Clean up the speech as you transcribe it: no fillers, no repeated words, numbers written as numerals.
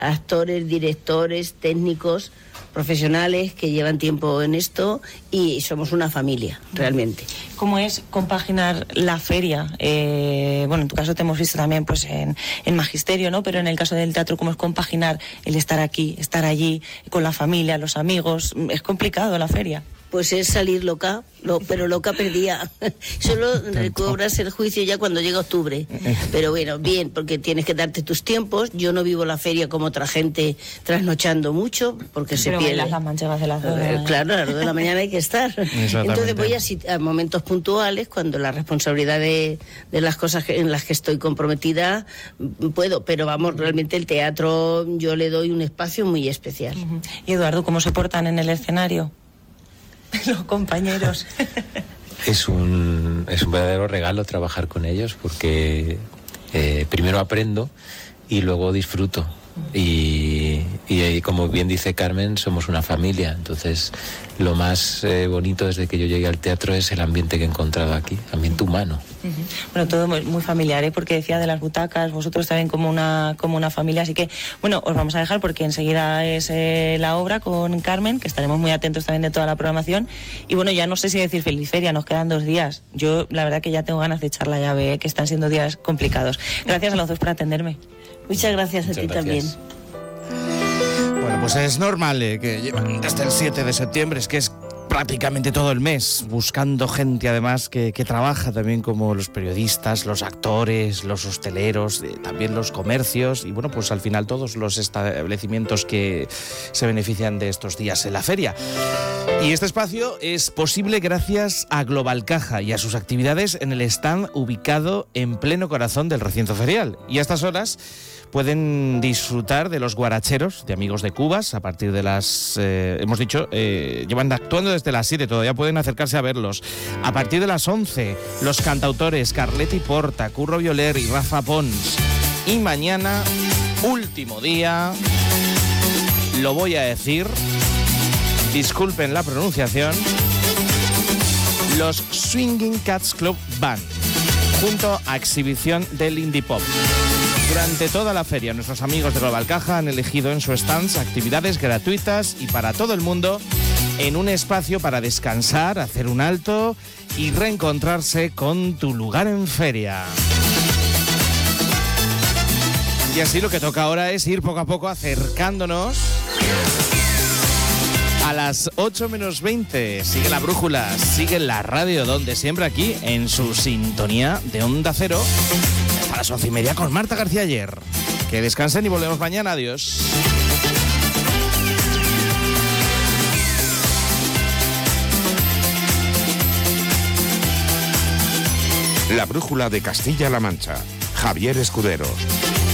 actores, directores, técnicos, profesionales que llevan tiempo en esto y somos una familia, realmente. ¿Cómo es compaginar la feria? Bueno, en tu caso te hemos visto también pues en Magisterio, ¿no? Pero en el caso del teatro, ¿cómo es compaginar el estar aquí, estar allí, con la familia, los amigos? Es complicado la feria. Pues es salir loca, pero loca perdida. Solo recobras el juicio ya cuando llega octubre. Pero bueno, bien, porque tienes que darte tus tiempos. Yo no vivo la feria como otra gente trasnochando mucho, porque se pierde. Las manchegas de las 2 de la mañana. Claro, a las 2 de la mañana hay que estar. Entonces voy a momentos puntuales, cuando la responsabilidad de las cosas en las que estoy comprometida puedo. Pero vamos, realmente el teatro yo le doy un espacio muy especial. Y Eduardo, ¿cómo se portan en el escenario los compañeros? Es un verdadero regalo trabajar con ellos, porque primero aprendo y luego disfruto. Y como bien dice Carmen, somos una familia. Entonces lo más bonito desde que yo llegué al teatro es el ambiente que he encontrado aquí, ambiente humano. Bueno, todo muy familiar, porque decía de las butacas, vosotros también como una familia, así que bueno, os vamos a dejar porque enseguida es la obra con Carmen, que estaremos muy atentos también de toda la programación. Y bueno, ya no sé si decir feliz feria, nos quedan 2 días. Yo la verdad que ya tengo ganas de echar la llave, que están siendo días complicados. Gracias a los dos por atenderme. Muchas gracias a ti también. Bueno, pues es normal que llevan desde el 7 de septiembre, es que es prácticamente todo el mes, buscando gente además que trabaja también como los periodistas, los actores, los hosteleros, también los comercios y bueno, pues al final todos los establecimientos que se benefician de estos días en la feria. Y este espacio es posible gracias a Global Caja y a sus actividades en el stand ubicado en pleno corazón del recinto ferial. Y a estas horas pueden disfrutar de los guaracheros de Amigos de Cubas a partir de las, hemos dicho, llevan actuando desde las 7, todavía pueden acercarse a verlos. A partir de las 11, los cantautores Carletti Porta, Curro Violer y Rafa Pons. Y mañana, último día, lo voy a decir, disculpen la pronunciación, los Swinging Cats Club Band, junto a exhibición del Indie Pop. Durante toda la feria, nuestros amigos de Global Caja han elegido en su stands actividades gratuitas y para todo el mundo, en un espacio para descansar, hacer un alto y reencontrarse con tu lugar en feria. Y así lo que toca ahora es ir poco a poco acercándonos a las 8 menos 20. Sigue la brújula, sigue la radio, donde siempre aquí en su sintonía de Onda Cero. A las 11:30 con Marta García Ayer. Que descansen y volvemos mañana. Adiós. La brújula de Castilla-La Mancha. Javier Escudero.